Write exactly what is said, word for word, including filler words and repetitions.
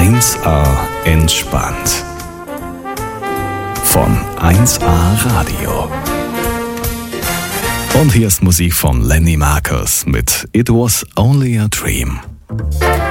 eins A entspannt. Von eins A Radio. Und hier ist Musik von Lenny Marcus mit It Was Only a Dream.